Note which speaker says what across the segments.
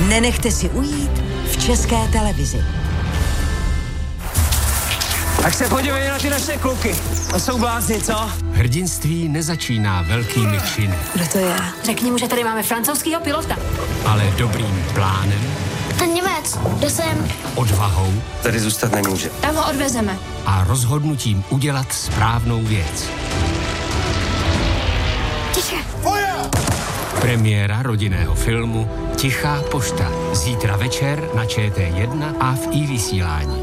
Speaker 1: nenechte si ujít v České televizi.
Speaker 2: Tak se podívej na ty naše kluky. To jsou blázni, co?
Speaker 3: Hrdinství nezačíná velkými činy.
Speaker 4: Kdo to je?
Speaker 5: Řekni mu, že tady máme francouzskýho pilota.
Speaker 3: Ale dobrým plánem.
Speaker 6: Ten Němec, jde sem.
Speaker 3: Odvahou.
Speaker 2: Tady zůstat nemůže.
Speaker 5: Tam ho odvezeme.
Speaker 3: A rozhodnutím udělat správnou věc.
Speaker 6: Tiše.
Speaker 3: Premiéra rodinného filmu Tichá pošta. Zítra večer na ČT1 a v iVysílání.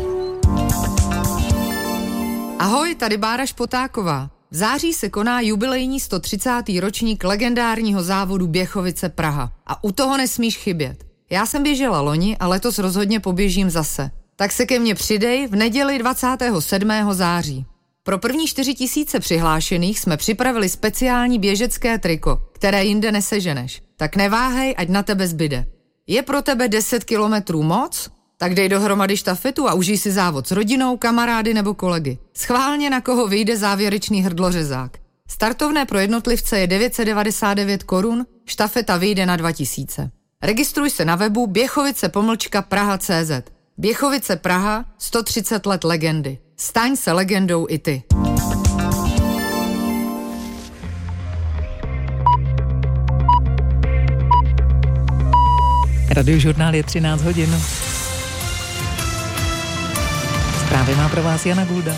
Speaker 7: Ahoj, tady Bára Špotáková. V září se koná jubilejní 130. ročník legendárního závodu Běchovice Praha. A u toho nesmíš chybět. Já jsem běžela loni a letos rozhodně poběžím zase. Tak se ke mně přidej v neděli 27. září. Pro první 4 000 přihlášených jsme připravili speciální běžecké triko, které jinde neseženeš. Tak neváhej, ať na tebe zbyde. Je pro tebe 10 kilometrů moc? Tak dej dohromady štafetu a užij si závod s rodinou, kamarády nebo kolegy. Schválně, na koho vyjde závěrečný hrdlořezák. Startovné pro jednotlivce je 999 korun, štafeta vyjde na 2000. Registruj se na webu běchovice-praha.cz. Běchovice Praha, 130 let legendy. Staň se legendou i ty.
Speaker 8: Radiožurnál je 13 hodin. Zprávy má pro vás Jana Gulda.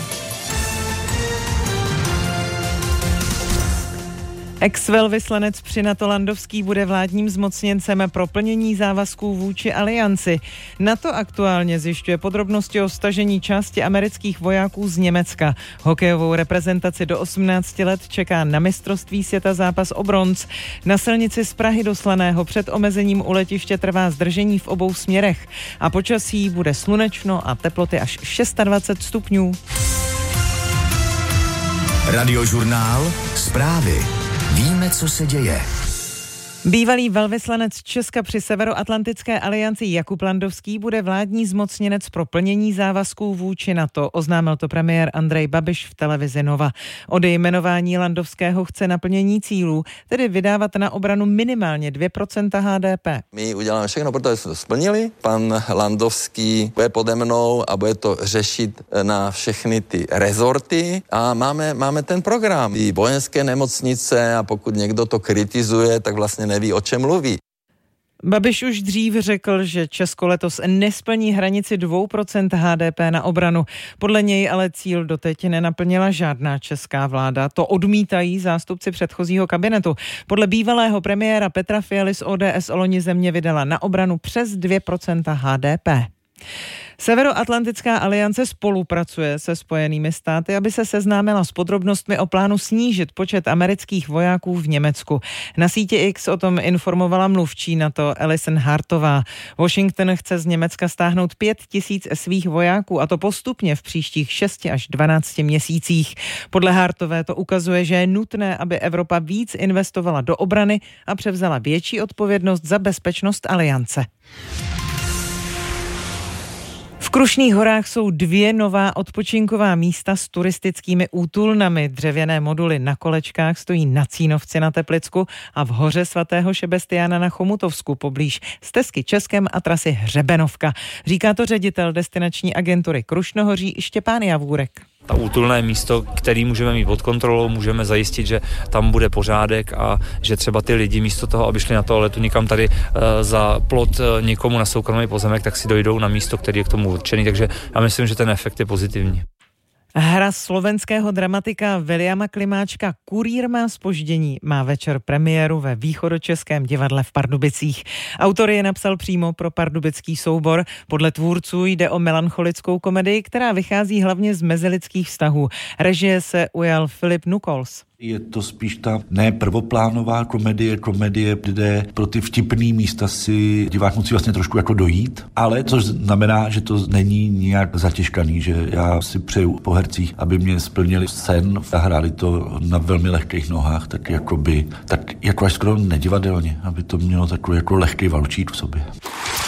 Speaker 8: Ex-velvyslanec při NATO Landovský bude vládním zmocněncem pro plnění závazků vůči alianci. NATO aktuálně zjišťuje podrobnosti o stažení části amerických vojáků z Německa. Hokejovou reprezentaci do 18 let čeká na mistrovství světa zápas o bronz. Na silnici z Prahy do Slaného před omezením u letiště trvá zdržení v obou směrech. A počasí bude slunečno a teploty až 26 stupňů.
Speaker 9: Radiožurnál, zprávy. Víme, co se děje.
Speaker 8: Bývalý velvyslanec Česka při Severoatlantické alianci Jakub Landovský bude vládní zmocněnec pro plnění závazků vůči NATO, oznámil to premiér Andrej Babiš v televizi Nova. Od jmenování Landovského chce naplnění cílů, tedy vydávat na obranu minimálně 2% HDP.
Speaker 10: My uděláme všechno, protože jsme to splnili. Pan Landovský bude pode mnou a bude to řešit na všechny ty rezorty a máme ten program. I vojenské nemocnice a pokud někdo to kritizuje, tak vlastně neví, o čem mluví.
Speaker 8: Babiš už dřív řekl, že Česko letos nesplní hranici 2% HDP na obranu. Podle něj ale cíl doteď nenaplnila žádná česká vláda. To odmítají zástupci předchozího kabinetu. Podle bývalého premiéra Petra Fialy z ODS loni země vydala na obranu přes 2% HDP. Severoatlantická aliance spolupracuje se Spojenými státy, aby se seznámila s podrobnostmi o plánu snížit počet amerických vojáků v Německu. Na síti X o tom informovala mluvčí NATO Alison Hartová. Washington chce z Německa stáhnout 5 000 svých vojáků, a to postupně v příštích 6 až 12 měsících. Podle Hartové to ukazuje, že je nutné, aby Evropa víc investovala do obrany a převzala větší odpovědnost za bezpečnost aliance. V Krušných horách jsou 2 nová odpočinková místa s turistickými útulnami. Dřevěné moduly na kolečkách stojí na Cínovci na Teplicku a v hoře svatého Šebestiána na Chomutovsku poblíž stezky Českem a trasy Hřebenovka. Říká to ředitel destinační agentury Krušnohoří Štěpán Javůrek.
Speaker 11: Ta útulné místo, který můžeme mít pod kontrolou, můžeme zajistit, že tam bude pořádek a že třeba ty lidi místo toho, aby šli na toaletu někam tady za plot někomu na soukromý pozemek, tak si dojdou na místo, který je k tomu určený, takže já myslím, že ten efekt je pozitivní.
Speaker 8: Hra slovenského dramatika Viliama Klimáčka Kurýr má zpoždění. Má večer premiéru ve Východočeském divadle v Pardubicích. Autor je napsal přímo pro pardubický soubor. Podle tvůrců jde o melancholickou komedii, která vychází hlavně z mezilidských vztahů. Režie se ujal Filip Nukols.
Speaker 12: Je to spíš ta ne prvoplánová komedie, kde pro ty vtipný místa si divák musí vlastně trošku jako dojít, ale což znamená, že to není nijak zatěžkaný, že já si přeju po hercích, aby mě splnili sen a hráli to na velmi lehkých nohách, tak jako až skoro nedivadelně, aby to mělo takový jako lehký valčík v sobě.